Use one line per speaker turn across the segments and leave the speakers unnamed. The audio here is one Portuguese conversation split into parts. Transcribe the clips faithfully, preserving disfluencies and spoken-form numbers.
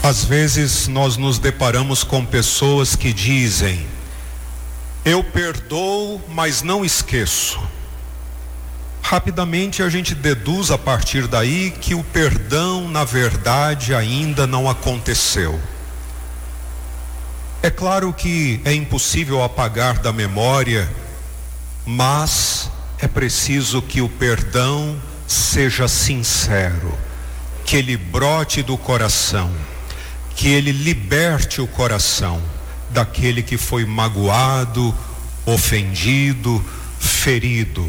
Às vezes nós nos deparamos com pessoas que dizem: eu perdoo, mas não esqueço. Rapidamente a gente deduz a partir daí que o perdão, na verdade, ainda não aconteceu. É claro que é impossível apagar da memória, mas é preciso que o perdão seja sincero, que ele brote do coração, que ele liberte o coração daquele que foi magoado, ofendido, ferido.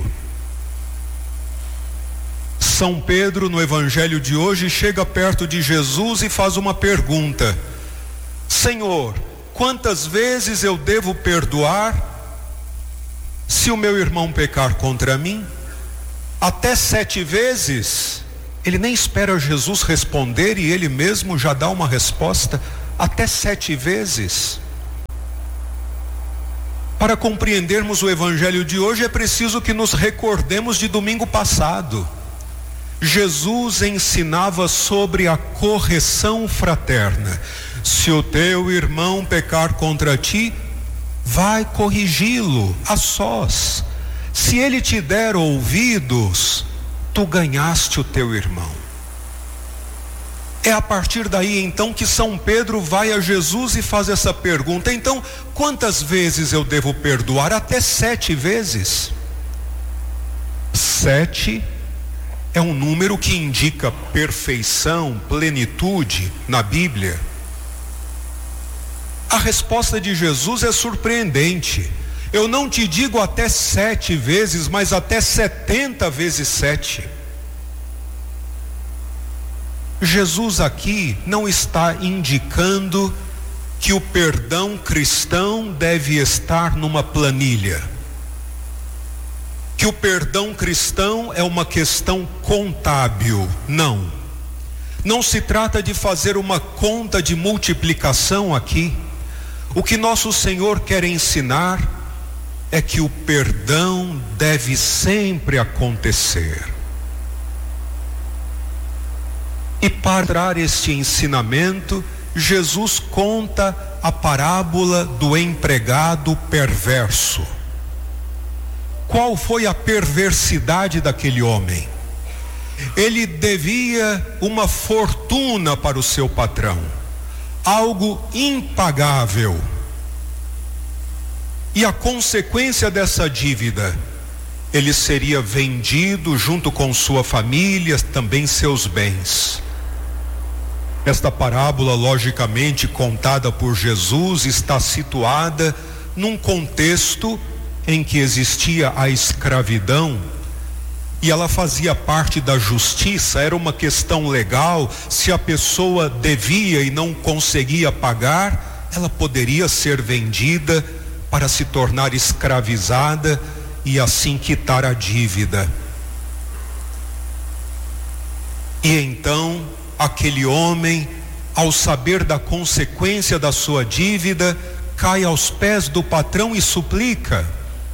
São Pedro, no evangelho de hoje, chega perto de Jesus e faz uma pergunta: Senhor, quantas vezes eu devo perdoar se o meu irmão pecar contra mim? Até sete vezes? Ele nem espera Jesus responder e ele mesmo já dá uma resposta: até sete vezes. Para compreendermos o evangelho de hoje é preciso que nos recordemos de domingo passado. Jesus ensinava sobre a correção fraterna. Se o teu irmão pecar contra ti, vai corrigi-lo a sós. Se ele te der ouvidos, tu ganhaste o teu irmão. É a partir daí então que São Pedro vai a Jesus e faz essa pergunta: então, quantas vezes eu devo perdoar? Até sete vezes. Sete é um número que indica perfeição, plenitude na Bíblia. A resposta de Jesus é surpreendente. Eu não te digo até sete vezes, mas até setenta vezes sete. Jesus aqui não está indicando que o perdão cristão deve estar numa planilha, que o perdão cristão é uma questão contábil. Não. Não se trata de fazer uma conta de multiplicação aqui. O que nosso Senhor quer ensinar é que o perdão deve sempre acontecer. E para dar este ensinamento, Jesus conta a parábola do empregado perverso. Qual foi a perversidade daquele homem? Ele devia uma fortuna para o seu patrão, algo impagável. E a consequência dessa dívida, ele seria vendido junto com sua família, também seus bens. Esta parábola, logicamente contada por Jesus, está situada num contexto em que existia a escravidão e ela fazia parte da justiça. Era uma questão legal. Se a pessoa devia e não conseguia pagar, ela poderia ser vendida para se tornar escravizada e assim quitar a dívida. E então aquele homem, ao saber da consequência da sua dívida, cai aos pés do patrão e suplica.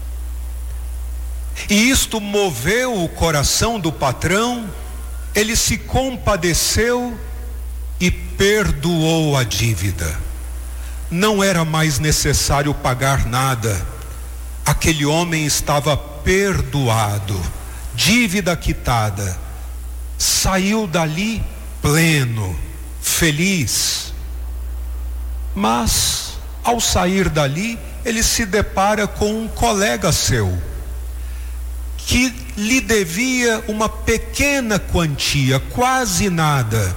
E isto moveu o coração do patrão. Ele se compadeceu e perdoou a dívida. Não era mais necessário pagar nada. Aquele homem estava perdoado, dívida quitada. Saiu dali pleno, feliz. Mas, ao sair dali, ele se depara com um colega seu, que lhe devia uma pequena quantia, quase nada.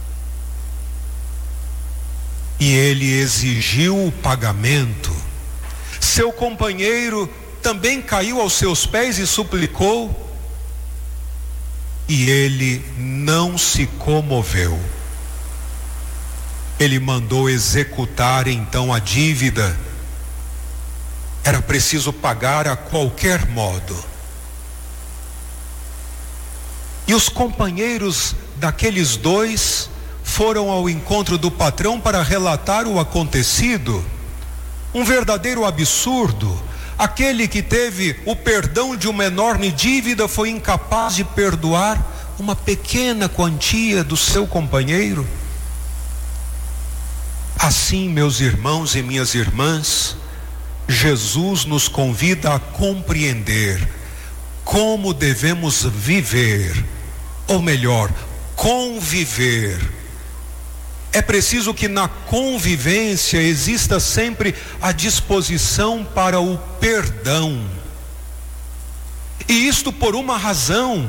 E ele exigiu o pagamento. Seu companheiro também caiu aos seus pés e suplicou. E ele não se comoveu. Ele mandou executar então a dívida. Era preciso pagar a qualquer modo. E os companheiros daqueles dois foram ao encontro do patrão para relatar o acontecido. Um verdadeiro absurdo. Aquele que teve o perdão de uma enorme dívida foi incapaz de perdoar uma pequena quantia do seu companheiro. Assim, meus irmãos e minhas irmãs, Jesus nos convida a compreender como devemos viver, ou melhor, conviver. É preciso que na convivência exista sempre a disposição para o perdão. E isto por uma razão: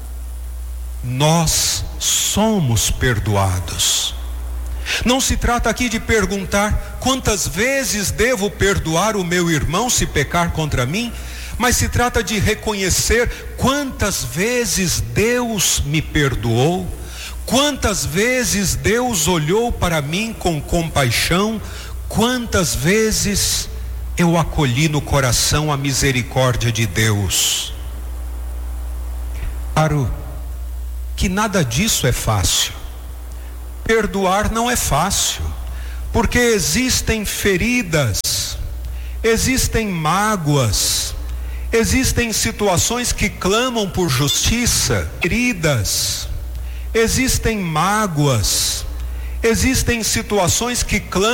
nós somos perdoados. Não se trata aqui de perguntar quantas vezes devo perdoar o meu irmão se pecar contra mim, mas se trata de reconhecer quantas vezes Deus me perdoou, quantas vezes Deus olhou para mim com compaixão, quantas vezes eu acolhi no coração a misericórdia de Deus. Claro que nada disso é fácil. Perdoar não é fácil, porque existem feridas, existem mágoas, existem situações que clamam por justiça, feridas, existem mágoas, existem situações que clamam